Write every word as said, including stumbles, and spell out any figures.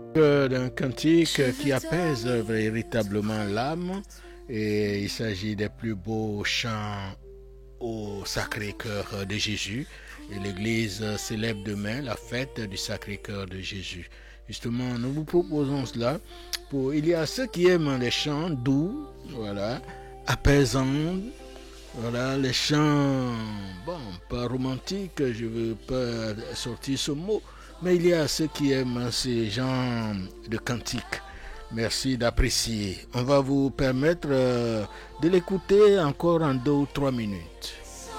D'un cantique qui apaise véritablement l'âme et il s'agit des plus beaux chants au Sacré-Cœur de Jésus et l'Église célèbre demain la fête du Sacré-Cœur de Jésus. Justement, nous vous proposons cela pour il y a ceux qui aiment les chants doux, voilà, apaisants, voilà, les chants, bon, pas romantiques, je ne veux pas sortir ce mot, mais il y a ceux qui aiment ces genres de cantiques. Merci d'apprécier. On va vous permettre euh, de l'écouter encore en deux ou trois minutes.